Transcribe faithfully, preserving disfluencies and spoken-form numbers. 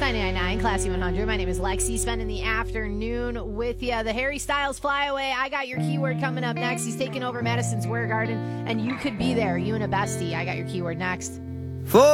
ninety-nine point nine, Classy one hundred. My name is Lexi, spending the afternoon with you. The Harry Styles Flyaway. I got your keyword coming up next. He's taking over Madison Square Garden, and you could be there, you and a bestie. I got your keyword next. For